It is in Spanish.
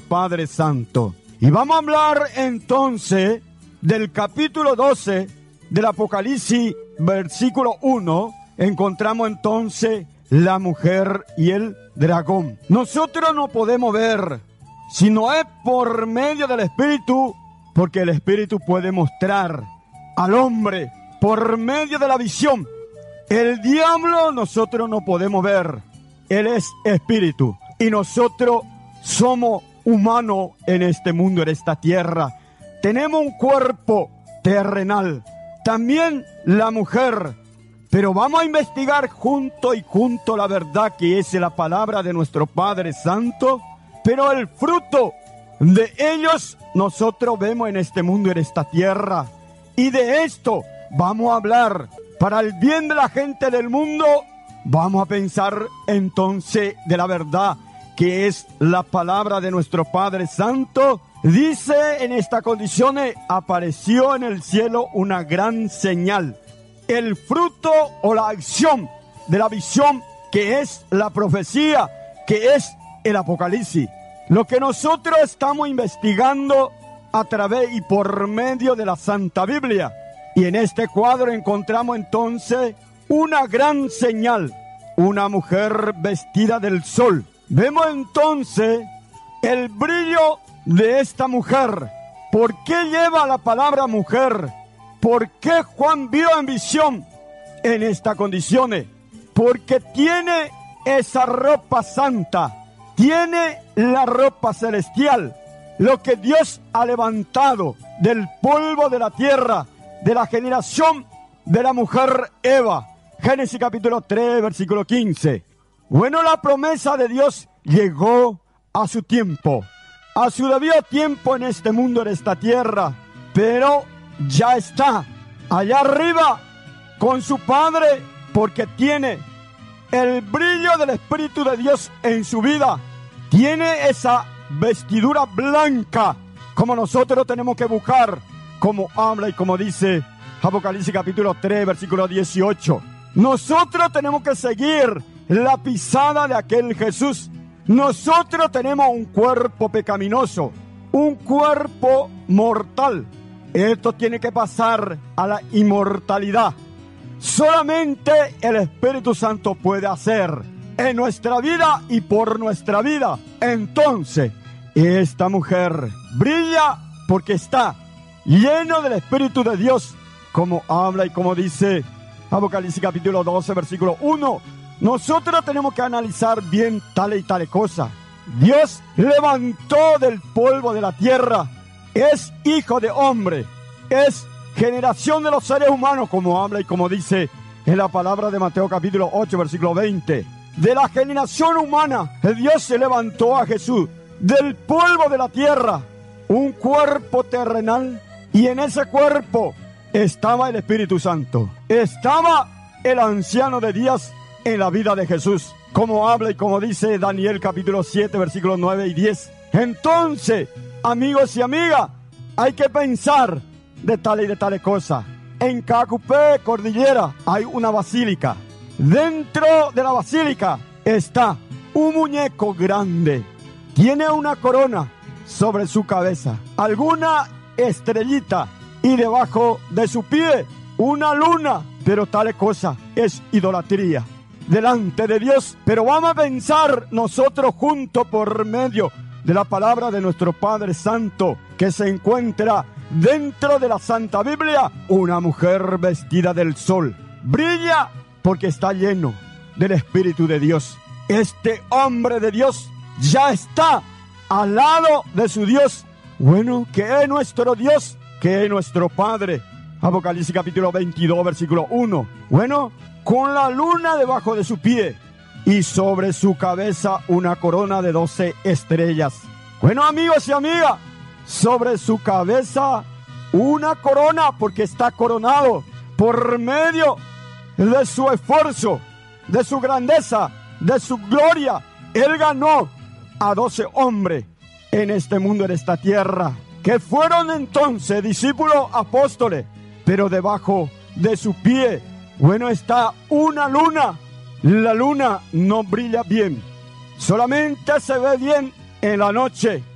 Padre Santo. Y vamos a hablar entonces del capítulo 12 del Apocalipsis, versículo 1. Encontramos entonces la mujer y el dragón. Nosotros no podemos ver, sino es por medio del Espíritu, porque el Espíritu puede mostrar al hombre por medio de la visión. El diablo nosotros no podemos ver, él es espíritu y nosotros somos humanos en este mundo, en esta tierra. Tenemos un cuerpo terrenal, también la mujer, pero vamos a investigar junto la verdad que es la palabra de nuestro Padre Santo, pero el fruto de ellos nosotros vemos en este mundo, en esta tierra, y de esto vamos a hablar para el bien de la gente del mundo. Vamos a pensar entonces de la verdad que es la palabra de nuestro Padre Santo. Dice en estas condiciones: apareció en el cielo una gran señal, el fruto o la acción de la visión, que es la profecía, que es el Apocalipsis. Lo que nosotros estamos investigando a través y por medio de la Santa Biblia. Y en este cuadro encontramos entonces una gran señal, una mujer vestida del sol. Vemos entonces el brillo de esta mujer. ¿Por qué lleva la palabra mujer? ¿Por qué Juan vio en visión en estas condiciones? Porque tiene esa ropa santa, tiene la ropa celestial, lo que Dios ha levantado del polvo de la tierra, de la generación de la mujer Eva. Génesis capítulo 3, versículo 15. Bueno, la promesa de Dios llegó a su tiempo, a su debido tiempo en este mundo, en esta tierra, pero ya está allá arriba con su Padre, porque tiene el brillo del Espíritu de Dios en su vida, tiene esa vestidura blanca, como nosotros tenemos que buscar, como habla y como dice Apocalipsis capítulo 3, versículo 18. Nosotros tenemos que seguir la pisada de aquel Jesús. Nosotros tenemos un cuerpo pecaminoso, un cuerpo mortal. Esto tiene que pasar a la inmortalidad. Solamente el Espíritu Santo puede hacer en nuestra vida y por nuestra vida. Entonces, esta mujer brilla porque está lleno del Espíritu de Dios, como habla y como dice Apocalipsis capítulo 12, versículo 1. Nosotros tenemos que analizar bien tal y tal cosa. Dios levantó del polvo de la tierra, es hijo de hombre, es generación de los seres humanos, como habla y como dice en la palabra de Mateo capítulo 8, versículo 20. De la generación humana, Dios se levantó a Jesús del polvo de la tierra, un cuerpo terrenal, y en ese cuerpo estaba el Espíritu Santo, estaba el anciano de días en la vida de Jesús, como habla y como dice Daniel capítulo 7, versículos 9 y 10. Entonces, amigos y amigas, hay que pensar de tales y de tales cosas. En Cacupé, Cordillera, hay una basílica. Dentro de la basílica está un muñeco grande. Tiene una corona sobre su cabeza, alguna estrellita, y debajo de su pie una luna. Pero tal cosa es idolatría delante de Dios. Pero vamos a pensar nosotros juntos por medio de la palabra de nuestro Padre Santo, que se encuentra dentro de la Santa Biblia, una mujer vestida del sol. Brilla porque está lleno del Espíritu de Dios. Este hombre de Dios ya está al lado de su Dios. Bueno, que es nuestro Dios, que es nuestro Padre. Apocalipsis capítulo 22, versículo 1. Bueno, con la luna debajo de su pie y sobre su cabeza una corona de 12 estrellas. Bueno, amigos y amigas, sobre su cabeza una corona, porque está coronado por medio de su esfuerzo, de su grandeza, de su gloria. Él ganó a 12 hombres en este mundo, en esta tierra, que fueron entonces discípulos apóstoles, pero debajo de su pie, bueno, está una luna. La luna no brilla bien, solamente se ve bien en la noche,